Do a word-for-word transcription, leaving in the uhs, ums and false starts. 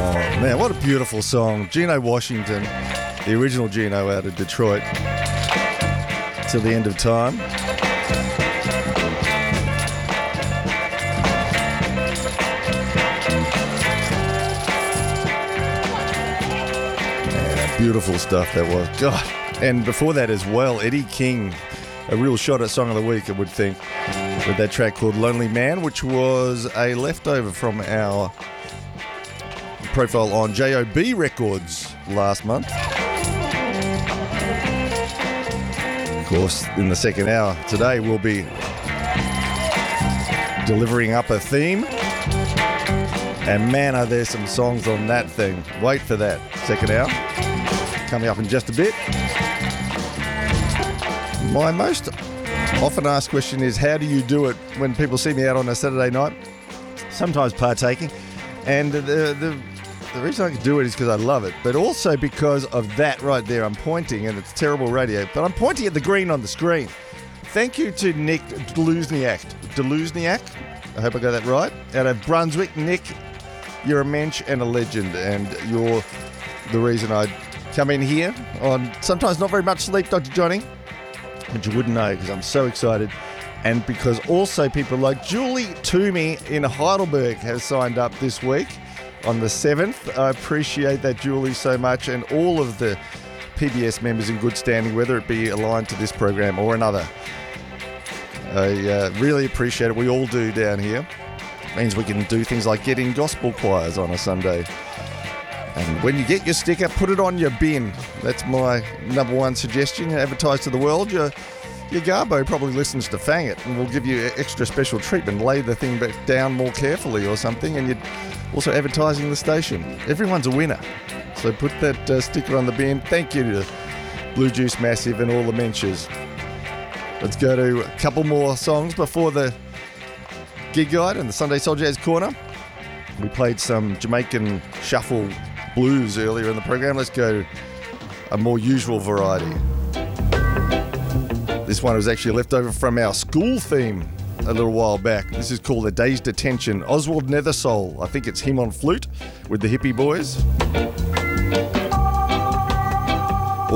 Man, what a beautiful song. Geno Washington, the original Geno out of Detroit, till the end of time. Man, beautiful stuff that was. God. And before that as well, Eddie King, a real shot at Song of the Week, I would think, with that track called Lonely Man, which was a leftover from our profile on J O B Records last month. Of course, in the second hour today, we'll be delivering up a theme. And man, are there some songs on that thing. Wait for that second hour. Coming up in just a bit. My most often asked question is, how do you do it when people see me out on a Saturday night? Sometimes partaking. And the, the The reason I can do it is because I love it, but also because of that right there. I'm pointing, and it's terrible radio, but I'm pointing at the green on the screen. Thank you to Nick Deluzniak. Deluzniak? I hope I got that right. Out of Brunswick. Nick, you're a mensch and a legend, and you're the reason I come in here on sometimes not very much sleep, Doctor Johnny, but you wouldn't know because I'm so excited. And because also people like Julie Toomey in Heidelberg has signed up this week on the seventh. I appreciate that, Julie, so much, and all of the P B S members in good standing, whether it be aligned to this program or another. I uh, really appreciate it. We all do down here. It means we can do things like get in gospel choirs on a Sunday. And when you get your sticker, put it on your bin. That's my number one suggestion. Advertise to the world. Your, your Garbo probably listens to Fang It and will give you extra special treatment. Lay the thing back down more carefully or something, and you'd also advertising the station. Everyone's a winner. So put that uh, sticker on the bin. Thank you to Blue Juice Massive and all the mentions. Let's go to a couple more songs before the gig guide and the Sunday Soul Jazz Corner. We played some Jamaican shuffle blues earlier in the program. Let's go to a more usual variety. This one was actually left over from our school theme a little while back. This is called A Day's Detention. Oswald Nethersole, I think it's him on flute with the Hippie Boys.